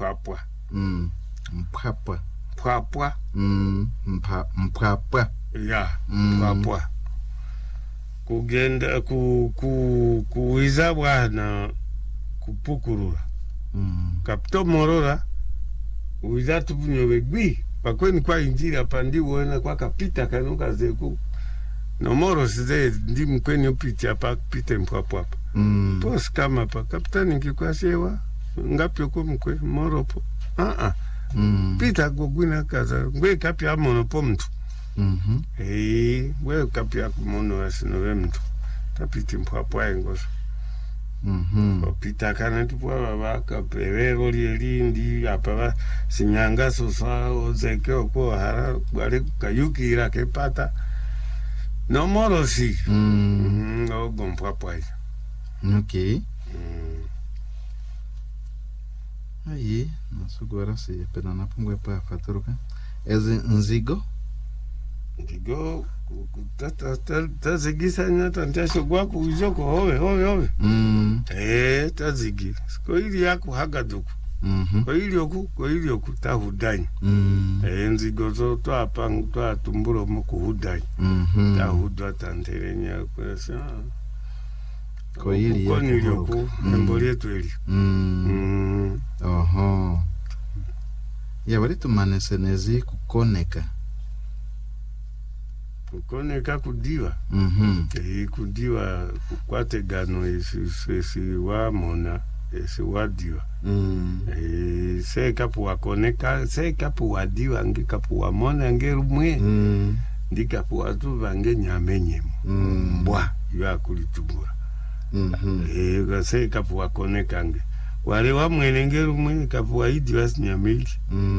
mpwapwa. Mpwapwa. Mpwapwa. Mpwapwa. Ya, mpwapwa. Kugenda kuiza bwana kupukurura. Kapito morora uiza tubunyobe gwi pakweni kwa injiri apandi wona kwa kapita kanuka zeku no moro size ndi mkweni opiti apa pite mpwapwa. Pos kama pa kapitani nkikwashewa ngapi ko mkwe moro po. Pita gogwina kaza ngwe kapi amono po mtu. We kapi akumono asino mtu. Tapiti mpwapwa ngoso. Pita kana tupwa babaka perero lielindi apa sinyanga sosa ozeke ko hara bale kayukira ke pata no moro si no gompwapwa. Okay. Aye, nasugora si pena napungwe pa faturuka. Eze nzigo? Nzigo tazigi sana tantasho gwaku ujoko howe. Tazigi. Ko ili yako hagaduku. Ko ili oku tahudani. Nzigo zo to apangu to atumburo muku hudani. Tahudwa tanterenya kwa sa. Ko ili yako mboli yetu eli. Ya wali tumanesenezi kukoneka. Kukoneka kudiwa. Kudiwa kukwate gano esi wamona esi wadiwa. Se kapu wakoneka, se kapu wadiwa nge kapu wamona nge rumwe. Ndi kapu watu vange nyamenye. Mbwa yuwa kulitubura. Se kapu wakoneka nge. Wale wa mwene rumwe kapu waidi wasi nyameki.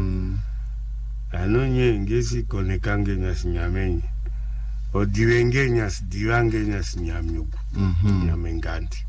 Anonye ngesi koneka nge nyasi nyamenye. Odiwenge nyasi diwange nyasi nyamyugu. Nyamenganti.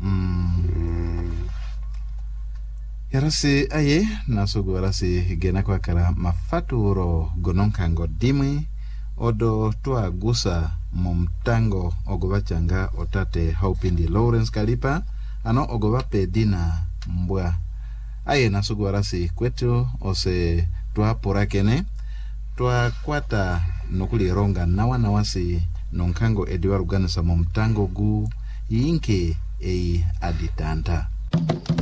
Yarasi aye nasugu warasi gena kwa kara mafaturo gononkango dimwe odo tua gusa momtango ogobachanga otate haupindi Lawrence Kalipa ano ogobape dina mbwa aye nasugu warasi kwetu ose tua porakene tua kwata nukuli ronga nawa nawasi nonkango ediwa ruganisa momtango gu yinke ei aditanta.